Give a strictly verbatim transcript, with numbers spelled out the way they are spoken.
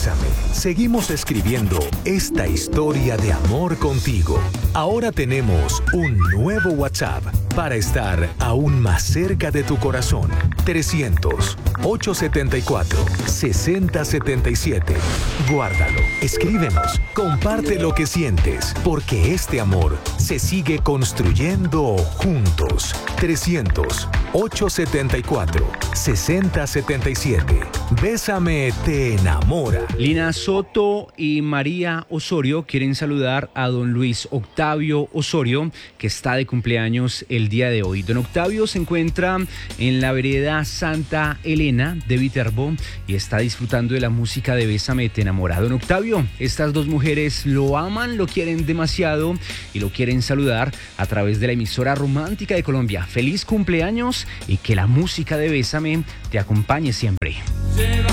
Bésame. Seguimos escribiendo esta historia de amor contigo. Ahora tenemos un nuevo WhatsApp para estar aún más cerca de tu corazón. trescientos, ochocientos setenta y cuatro, sesenta setenta y siete. Guárdalo, escríbenos, comparte lo que sientes, porque este amor se sigue construyendo juntos. trescientos, ochocientos setenta y cuatro, sesenta setenta y siete. Bésame te enamora. Lina Soto y María Osorio quieren saludar a don Luis Octavio Osorio, que está de cumpleaños el día de hoy. Don Octavio se encuentra en la vereda Santa Elena de Viterbo y está disfrutando de la música de Bésame te enamora. Don Octavio, estas dos mujeres lo aman, lo quieren demasiado y lo quieren saludar a través de la emisora romántica de Colombia. Feliz cumpleaños y que la música de Bésame te acompañe siempre.